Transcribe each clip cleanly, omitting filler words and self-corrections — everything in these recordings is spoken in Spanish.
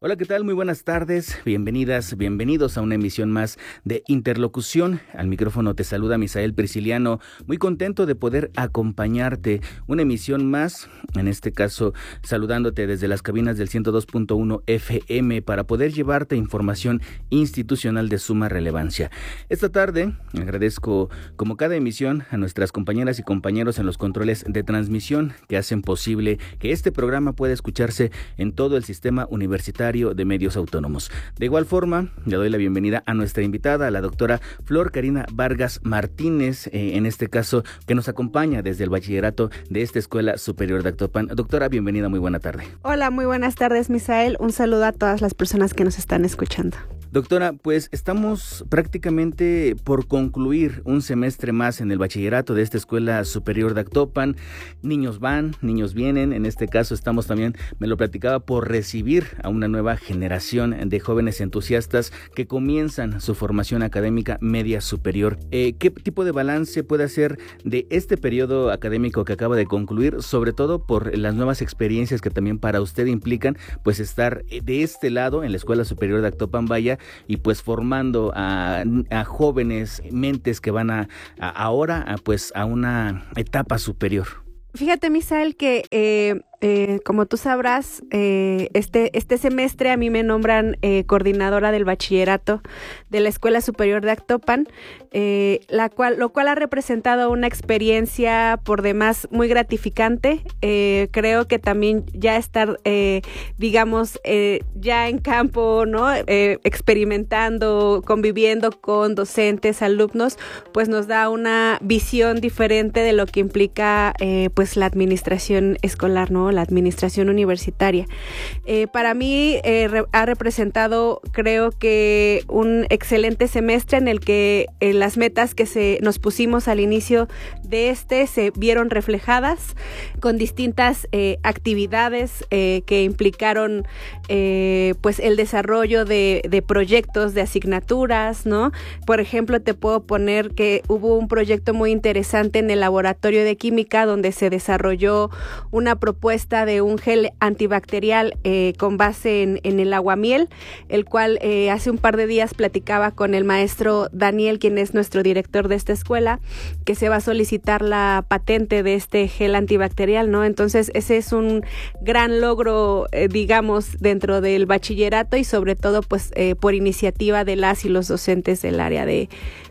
Hola, ¿qué tal? Muy buenas tardes, bienvenidas, bienvenidos a una emisión más de Interlocución. Al micrófono te saluda Misael Prisciliano, muy contento de poder acompañarte. Una emisión más, en este caso saludándote desde las cabinas del 102.1 FM para poder llevarte información institucional de suma relevancia. Esta tarde agradezco, como cada emisión, a nuestras compañeras y compañeros en los controles de transmisión que hacen posible que este programa pueda escucharse en todo el sistema universitario de medios autónomos. De igual forma, le doy la bienvenida a nuestra invitada, a la doctora Flor Karina Vargas Martínez, en este caso, que nos acompaña desde el bachillerato de esta Escuela Superior de Actopan. Doctora, bienvenida, muy buena tarde. Hola, muy buenas tardes, Misael. Un saludo a todas las personas que nos están escuchando. Doctora, pues estamos prácticamente por concluir un semestre más en el bachillerato de esta Escuela Superior de Actopan. Niños van, niños vienen. En este caso estamos también, me lo platicaba, por recibir a una nueva generación de jóvenes entusiastas que comienzan su formación académica media superior. ¿Qué tipo de balance puede hacer de este periodo académico que acaba de concluir, sobre todo por las nuevas experiencias que también para usted implican pues estar de este lado en la Escuela Superior de Actopan Vaya y pues formando a jóvenes mentes que van ahora a una etapa superior? Fíjate, Misael, que como tú sabrás, este semestre a mí me nombran coordinadora del bachillerato de la Escuela Superior de Actopan, lo cual ha representado una experiencia por demás muy gratificante. Creo que también ya estar, ya en campo, ¿no? Experimentando, conviviendo con docentes, alumnos, pues nos da una visión diferente de lo que implica pues la administración escolar, ¿no? La administración universitaria. Para mí ha representado, creo que, un excelente semestre en el que las metas que nos pusimos al inicio de se vieron reflejadas con distintas actividades que implicaron pues el desarrollo de proyectos, de asignaturas, ¿no? Por ejemplo, te puedo poner que hubo un proyecto muy interesante en el laboratorio de química donde se desarrolló una propuesta de un gel antibacterial con base en el aguamiel, el cual hace un par de días platicaba con el maestro Daniel, quien es nuestro director de esta escuela, que se va a solicitar la patente de este gel antibacterial, ¿no? Entonces ese es un gran logro, dentro del bachillerato y sobre todo pues por iniciativa de las y los docentes del área de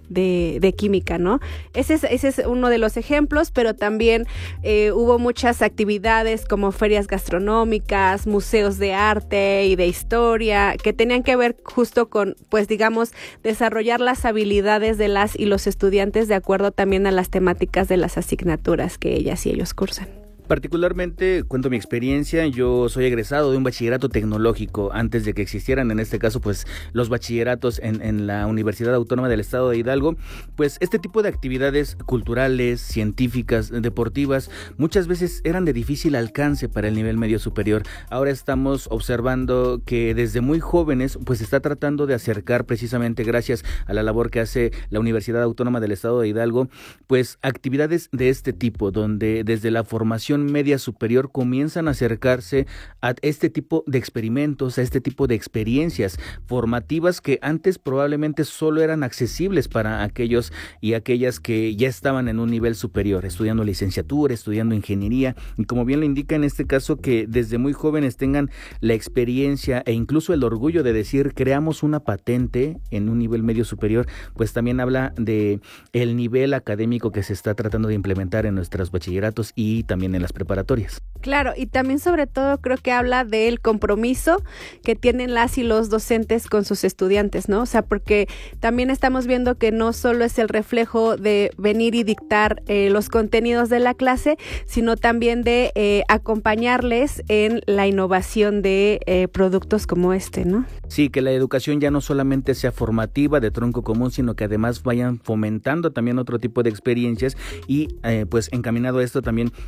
química, ¿no? Ese es uno de los ejemplos, pero también hubo muchas actividades como ferias gastronómicas, museos de arte y de historia, que tenían que ver justo con, pues desarrollar las habilidades de las y los estudiantes de acuerdo también a las temáticas de las asignaturas que ellas y ellos cursan. Particularmente, cuento mi experiencia, yo soy egresado de un bachillerato tecnológico antes de que existieran, en este caso, pues los bachilleratos en la Universidad Autónoma del Estado de Hidalgo. Pues este tipo de actividades culturales, científicas, deportivas, muchas veces eran de difícil alcance para el nivel medio superior. Ahora estamos observando que desde muy jóvenes, pues se está tratando de acercar, precisamente gracias a la labor que hace la Universidad Autónoma del Estado de Hidalgo, pues actividades de este tipo, donde desde la formación media superior comienzan a acercarse a este tipo de experimentos, a este tipo de experiencias formativas que antes probablemente solo eran accesibles para aquellos y aquellas que ya estaban en un nivel superior, estudiando licenciatura, estudiando ingeniería, y como bien lo indica en este caso, que desde muy jóvenes tengan la experiencia e incluso el orgullo de decir creamos una patente en un nivel medio superior, pues también habla de el nivel académico que se está tratando de implementar en nuestros bachilleratos y también en las preparatorias. Claro, y también sobre todo creo que habla del compromiso que tienen las y los docentes con sus estudiantes, ¿no? O sea, porque también estamos viendo que no solo es el reflejo de venir y dictar los contenidos de la clase, sino también de acompañarles en la innovación de productos como ¿no? Sí, que la educación ya no solamente sea formativa de tronco común, sino que además vayan fomentando también otro tipo de experiencias y pues encaminado a esto también me gustaría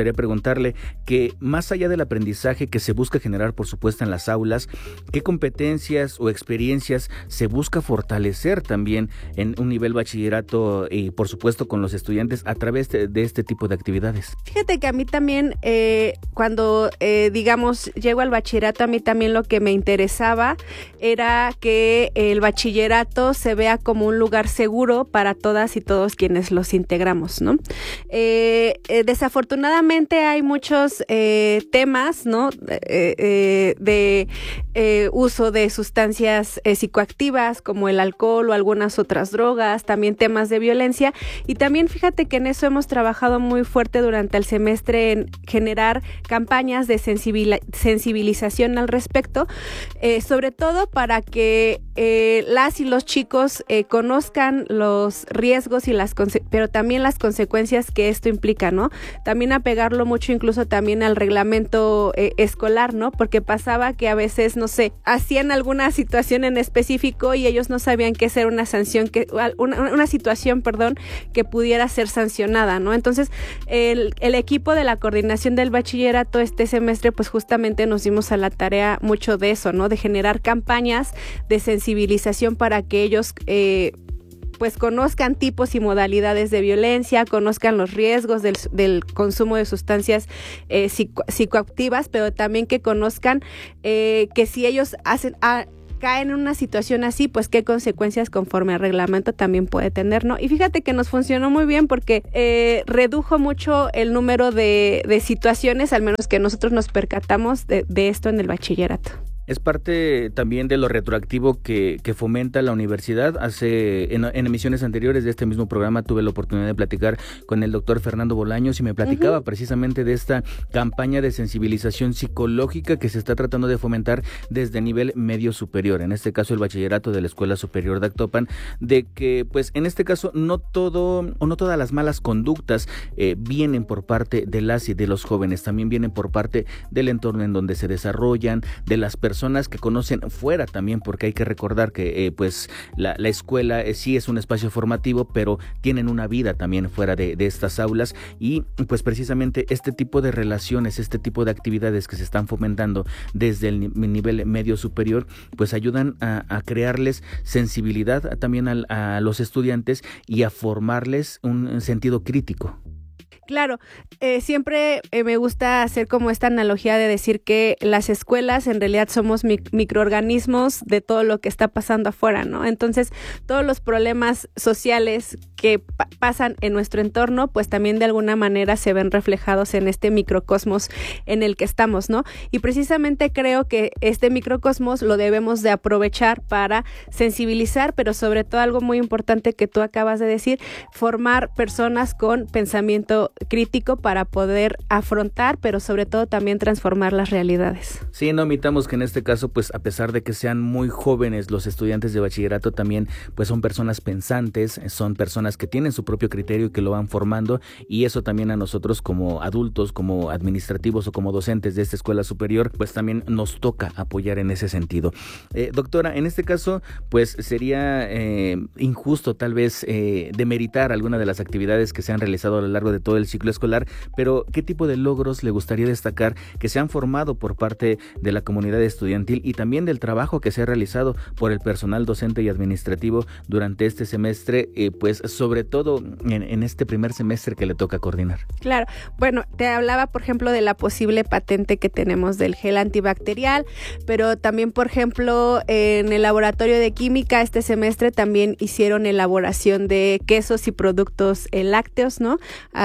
gustaría preguntarle que más allá del aprendizaje que se busca generar, por supuesto, en las aulas, ¿qué competencias o experiencias se busca fortalecer también en un nivel bachillerato y, por supuesto, con los estudiantes a través de este tipo de actividades? Fíjate que a mí también, cuando, digamos, llego al bachillerato, a mí también lo que me interesaba era que el bachillerato se vea como un lugar seguro para todas y todos quienes los integramos, ¿no? Desafortunadamente hay muchos temas, ¿no? De uso de sustancias psicoactivas como el alcohol o algunas otras drogas, también temas de violencia, y también fíjate que en eso hemos trabajado muy fuerte durante el semestre en generar campañas de sensibilización al respecto, sobre todo para que las y los chicos conozcan los riesgos y pero también las consecuencias que esto implica, ¿no? También apegarlo mucho incluso también al reglamento escolar, ¿no? Porque pasaba que a veces, no sé, hacían alguna situación en específico y ellos no sabían qué ser una sanción, una situación, que pudiera ser sancionada, ¿no? Entonces, el equipo de la coordinación del bachillerato este semestre, pues justamente nos dimos a la tarea mucho de eso, ¿no? De generar campañas de sensibilización para que ellos pues conozcan tipos y modalidades de violencia, conozcan los riesgos del consumo de sustancias psicoactivas, pero también que conozcan que si ellos caen en una situación así, pues qué consecuencias conforme al reglamento también puede tener, ¿no? Y fíjate que nos funcionó muy bien porque redujo mucho el número de situaciones, al menos que nosotros nos percatamos de esto en el bachillerato. Es parte también de lo retroactivo que fomenta la universidad. En emisiones anteriores de este mismo programa tuve la oportunidad de platicar con el doctor Fernando Bolaños y me platicaba precisamente de esta campaña de sensibilización psicológica que se está tratando de fomentar desde nivel medio superior, en este caso el bachillerato de la Escuela Superior de Actopan, de que pues en este caso no todas las malas conductas vienen por parte de las y de los jóvenes, también vienen por parte del entorno en donde se desarrollan, de las personas que conocen fuera también, porque hay que recordar que pues la escuela sí es un espacio formativo, pero tienen una vida también fuera de estas aulas, y pues precisamente este tipo de relaciones, este tipo de actividades que se están fomentando desde el nivel medio superior, pues ayudan a crearles sensibilidad también a los estudiantes y a formarles un sentido crítico. Claro, siempre me gusta hacer como esta analogía de decir que las escuelas en realidad somos microorganismos de todo lo que está pasando afuera, ¿no? Entonces, todos los problemas sociales que pasan en nuestro entorno, pues también de alguna manera se ven reflejados en este microcosmos en el que estamos, ¿no? Y precisamente creo que este microcosmos lo debemos de aprovechar para sensibilizar, pero sobre todo algo muy importante que tú acabas de decir, formar personas con pensamiento crítico para poder afrontar, pero sobre todo también transformar las realidades. Sí, no omitamos que en este caso, pues a pesar de que sean muy jóvenes los estudiantes de bachillerato, también pues son personas pensantes, son personas que tienen su propio criterio y que lo van formando, y eso también a nosotros como adultos, como administrativos o como docentes de esta escuela superior, pues también nos toca apoyar en ese sentido. Doctora, en este caso, pues sería injusto tal vez demeritar alguna de las actividades que se han realizado a lo largo de todo el ciclo escolar, pero ¿qué tipo de logros le gustaría destacar que se han formado por parte de la comunidad estudiantil y también del trabajo que se ha realizado por el personal docente y administrativo durante este semestre, pues sobre todo en este primer semestre que le toca coordinar? Claro, bueno, te hablaba por ejemplo de la posible patente que tenemos del gel antibacterial, pero también por ejemplo en el laboratorio de química este semestre también hicieron elaboración de quesos y productos lácteos, ¿no?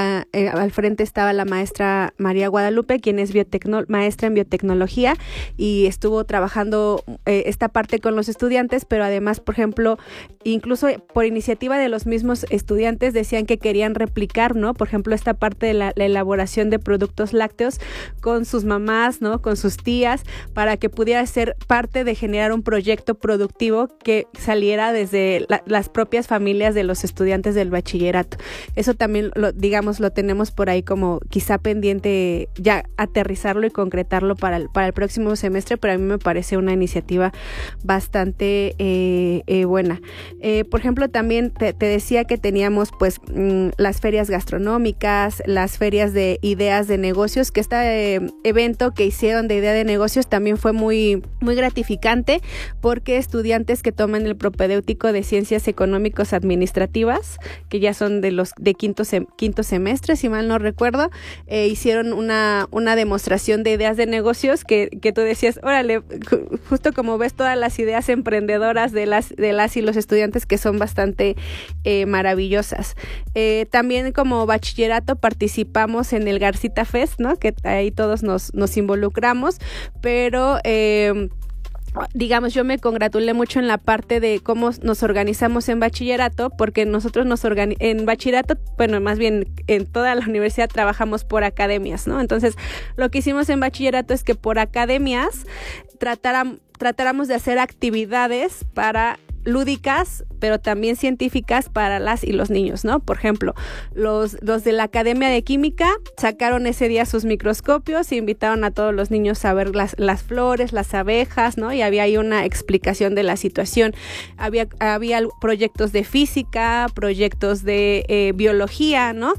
Al frente estaba la maestra María Guadalupe, quien es maestra en biotecnología, y estuvo trabajando esta parte con los estudiantes, pero además, por ejemplo, incluso por iniciativa de los mismos estudiantes decían que querían replicar, ¿no? Por ejemplo, esta parte de la elaboración de productos lácteos con sus mamás, ¿no? Con sus tías, para que pudiera ser parte de generar un proyecto productivo que saliera desde las propias familias de los estudiantes del bachillerato. Eso también, lo lo tenemos por ahí como quizá pendiente ya aterrizarlo y concretarlo para el próximo semestre, pero a mí me parece una iniciativa bastante buena. Por ejemplo, también te decía que teníamos pues las ferias gastronómicas, las ferias de ideas de negocios, que este evento que hicieron de idea de negocios también fue muy, muy gratificante, porque estudiantes que toman el propedéutico de ciencias económicos administrativas, que ya son de quinto semestre, si mal no recuerdo, hicieron una demostración de ideas de negocios que tú decías, órale, justo como ves todas las ideas emprendedoras de las y los estudiantes, que son bastante maravillosas. También como bachillerato participamos en el Garcita Fest, ¿no? Que ahí todos nos involucramos, pero digamos, yo me congratulé mucho en la parte de cómo nos organizamos en bachillerato, porque nosotros en bachillerato, bueno, más bien en toda la universidad trabajamos por academias, ¿no? Entonces, lo que hicimos en bachillerato es que por academias tratáramos de hacer actividades lúdicas, pero también científicas para las y los niños, ¿no? Por ejemplo, los de la Academia de Química sacaron ese día sus microscopios e invitaron a todos los niños a ver las flores, las abejas, ¿no? Y había ahí una explicación de la situación. Había proyectos de física, proyectos de biología, ¿no?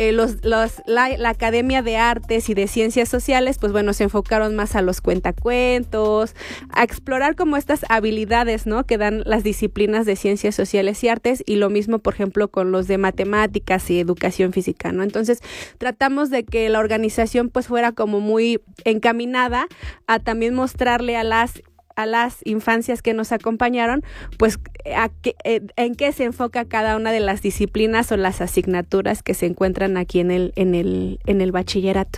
La Academia de Artes y de Ciencias Sociales, pues bueno, se enfocaron más a los cuentacuentos, a explorar como estas habilidades, ¿no? Que dan las disciplinas de ciencias sociales y artes, y lo mismo, por ejemplo, con los de matemáticas y educación física, ¿no? Entonces, tratamos de que la organización pues fuera como muy encaminada a también mostrarle a las infancias que nos acompañaron, pues en qué se enfoca cada una de las disciplinas o las asignaturas que se encuentran aquí en el bachillerato.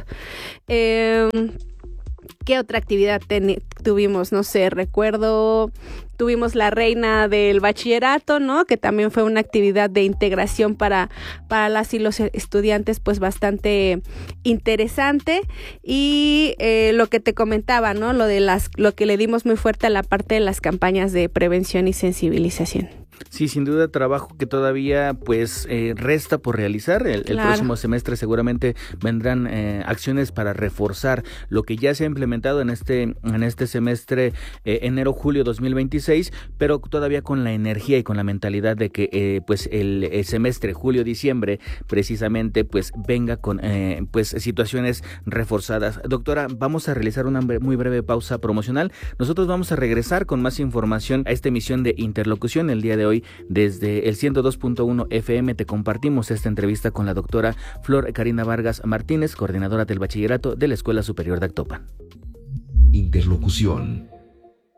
¿Qué otra actividad tuvimos? No sé, recuerdo, tuvimos la reina del bachillerato, ¿no? Que también fue una actividad de integración para las y los estudiantes, pues bastante interesante. Y lo que te comentaba, ¿no? Lo que le dimos muy fuerte a la parte de las campañas de prevención y sensibilización. Sí, sin duda, trabajo que todavía pues resta por realizar. El próximo semestre seguramente vendrán acciones para reforzar lo que ya se ha implementado en este semestre enero-julio 2026, pero todavía con la energía y con la mentalidad de que pues el semestre julio-diciembre precisamente pues venga con pues situaciones reforzadas. Doctora, vamos a realizar una muy breve pausa promocional. Nosotros vamos a regresar con más información a esta emisión de Interlocución. El día de hoy, desde el 102.1 FM, te compartimos esta entrevista con la doctora Flor Karina Vargas Martínez, coordinadora del bachillerato de la Escuela Superior de Actopan. Interlocución.